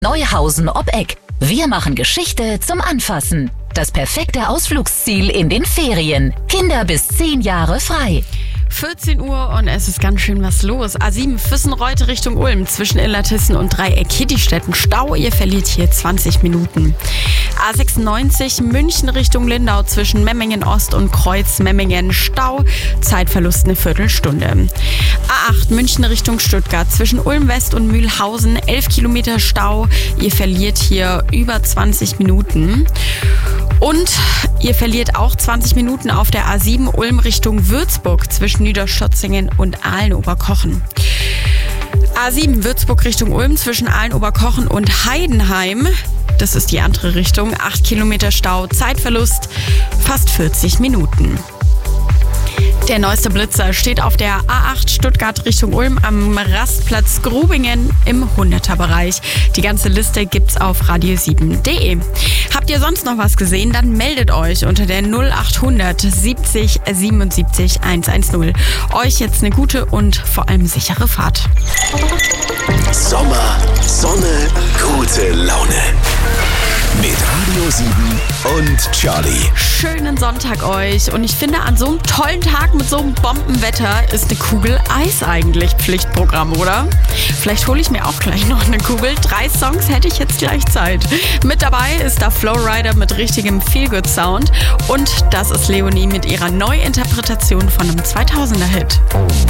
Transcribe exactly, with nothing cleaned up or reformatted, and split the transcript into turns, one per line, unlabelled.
Neuhausen ob Eck. Wir machen Geschichte zum Anfassen. Das perfekte Ausflugsziel in den Ferien. Kinder bis zehn Jahre frei.
vierzehn Uhr und es ist ganz schön was los. A sieben Füssen-Reute Richtung Ulm zwischen Illertissen und Dreieck-Kittistetten. Stau, ihr verliert hier zwanzig Minuten. A sechsundneunzig München Richtung Lindau zwischen Memmingen Ost und Kreuz-Memmingen. Stau, Zeitverlust eine Viertelstunde. A acht München Richtung Stuttgart zwischen Ulm West und Mühlhausen. elf Kilometer Stau, ihr verliert hier über zwanzig Minuten. Und ihr verliert auch zwanzig Minuten auf der A sieben Ulm Richtung Würzburg zwischen Niederschötzingen und Aalen-Oberkochen. A sieben Würzburg Richtung Ulm zwischen Aalen-Oberkochen und Heidenheim. Das ist die andere Richtung. acht Kilometer Stau, Zeitverlust, fast vierzig Minuten. Der neueste Blitzer steht auf der A acht Stuttgart Richtung Ulm am Rastplatz Grubingen im hunderter-Bereich. Die ganze Liste gibt's auf radio sieben punkt de. Habt ihr sonst noch was gesehen? Dann meldet euch unter der null achthundert siebzig siebenundsiebzig hundertzehn. Euch jetzt eine gute und vor allem sichere Fahrt.
Sommer, Sonne, gute Laune. Mit Radio sieben und Charlie.
Schönen Sonntag euch. Und ich finde, an so einem tollen Tag mit so einem Bombenwetter ist eine Kugel Eis eigentlich Pflichtprogramm, oder? Vielleicht hole ich mir auch gleich noch eine Kugel. Drei Songs hätte ich jetzt gleich Zeit. Mit dabei ist da Flowrider mit richtigem Feelgood-Sound. Und das ist Leonie mit ihrer Neuinterpretation von einem zweitausender-Hit.